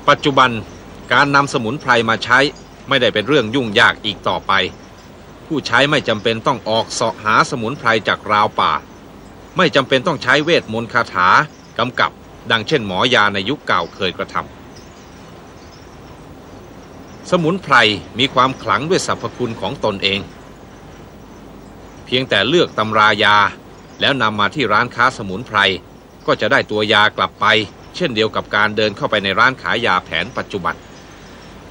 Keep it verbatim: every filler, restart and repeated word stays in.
ปัจจุบันการนำสมุนไพรมาใช้ไม่ได้เป็นเรื่องยุ่งยากอีกต่อไปผู้ใช้ไม่จำเป็นต้องออกเสาะหาสมุนไพรจากราวป่าไม่จำเป็นต้องใช้เวทมนต์คาถากำกับดังเช่นหมอยาในยุคเก่าเคยกระทำสมุนไพรมีความขลังด้วยสรรพคุณของตนเองเพียงแต่เลือกตำรายาแล้วนำมาที่ร้านค้าสมุนไพรก็จะได้ตัวยากลับไปเช่นเดียวกับการเดินเข้าไปในร้านขายยาแผนปัจจุบัน